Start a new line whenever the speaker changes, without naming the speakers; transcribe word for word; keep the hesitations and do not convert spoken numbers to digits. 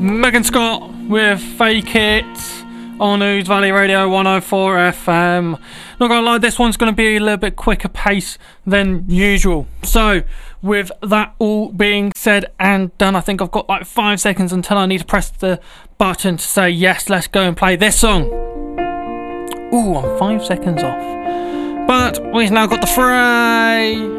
Megan Scott with Fake It on Ouse Valley Radio one oh four F M. Not gonna lie, this one's gonna be a little bit quicker pace than usual. So, with that all being said and done, I think I've got like five seconds until I need to press the button to say yes, let's go and play this song. Ooh, I'm five seconds off. But we've now got the fray.